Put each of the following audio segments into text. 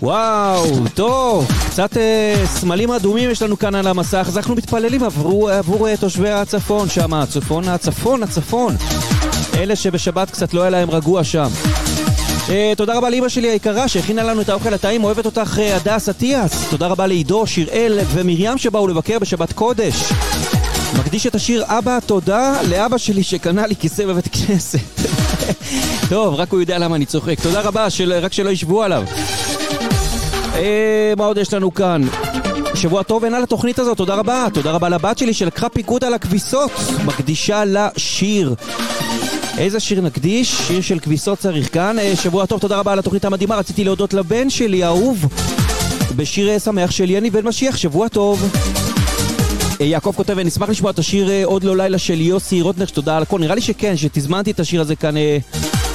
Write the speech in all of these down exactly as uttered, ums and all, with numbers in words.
וואו, טוב, קצת אה, סמלים אדומים יש לנו כאן על המסך, אז אנחנו מתפללים עבור, עבור אה, תושבי הצפון שם, הצפון, הצפון, הצפון. אלה שבשבת קצת לא היה להם רגוע שם. אה, תודה רבה לאמא שלי היקרה שהכינה לנו את האוכל הטעים, אוהבת אותך אה, הדס אטיאס. תודה רבה לעידו, שיראל ומרים שבאו לבקר בשבת קודש. מקדיש את השיר אבא תודה לאבא שלי שקנה לי כיסא בבית כנסת. טוב, רק הוא יודע למה אני צוחק. תודה רבה, של, רק שלא ישבו עליו. אה, מה עוד יש לנו כאן? שבוע טוב אין על התוכנית הזאת, תודה רבה. תודה רבה לבת שלי שלקחה פיקוד על הכביסות, מקדישה לה שיר. איזה שיר נקדיש? שיר של כביסות צריך כאן. אה, שבוע טוב, תודה רבה על התוכנית המדהימה. רציתי להודות לבן שלי האהוב בשיר שמח של יני בן משיח. שבוע טוב. יעקב כותב, נשמח לשמוע את השיר עוד לא לילה של יוסי רוטנר, שתודה על הכל. נראה לי שכן, שתזמנתי את השיר הזה כאן אה,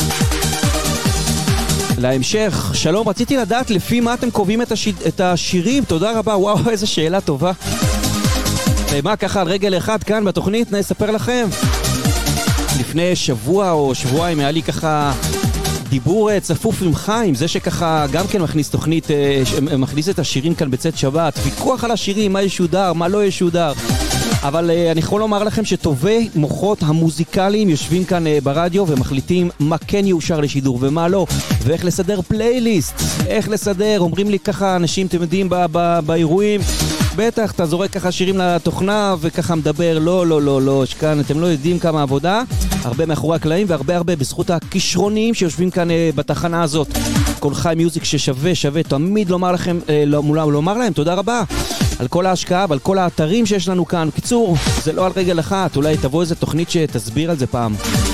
להמשך. שלום, רציתי לדעת לפי מה אתם קובעים את, הש... את השירים. תודה רבה, וואו, איזה שאלה טובה. מה, ככה על רגל אחד כאן בתוכנית, נספר לכם. לפני שבוע או שבועיים היה לי ככה דיבור צפוף עם חיים, זה שככה גם כן מכניס תוכנית, מכניס את השירים כאן בצאת שבת, ויכוח על השירים, מה ישודר, מה לא ישודר. אבל אני יכול לומר לכם שטובי מוחות המוזיקליים יושבים כאן ברדיו ומחליטים מה כן יאושר לשידור ומה לא, ואיך לסדר פלייליסט, איך לסדר, אומרים לי ככה אנשים, אתם יודעים, באירועים, בטח, אתה זורק ככה שירים לתוכנה וככה מדבר, לא, לא, לא, לא, שכאן אתם לא יודעים כמה עבודה, הרבה מאחורי הקלעים והרבה הרבה בזכות הכישרונים שיושבים כאן אה, בתחנה הזאת. כל חי מיוזיק ששווה, שווה, תמיד לומר לכם, אה, לומר, לומר להם, תודה רבה על כל ההשקעה ועל כל האתרים שיש לנו כאן. קיצור, זה לא על רגל אחת, אולי תבוא איזה תוכנית שתסביר על זה פעם.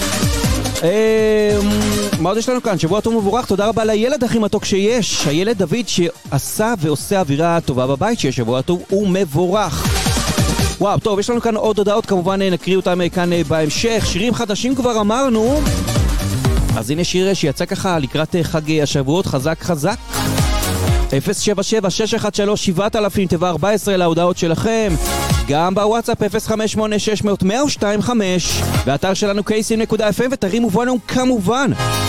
מה עוד יש לנו כאן? שבוע טוב מבורך, תודה רבה לילד הכי מתוק שיש, הילד דוד שעשה ועושה אווירה טובה בבית, שיש שבוע טוב ומבורך. וואו, טוב, יש לנו כאן עוד הודעות, כמובן נקריא אותם כאן בהמשך. שירים חדשים כבר אמרנו, אז הנה שיר שיצא ככה לקראת חג השבועות, חזק חזק. אפס שבע שבע שש אחת שלוש שבע אלפים תבע ארבע עשרה להודעות שלכם, גם בוואטסאפ אפס חמש שמונה שש אפס אפס אפס שתיים חמש, באתר שלנו קייסים נקודה אף אם, ותרימו בנו כמובן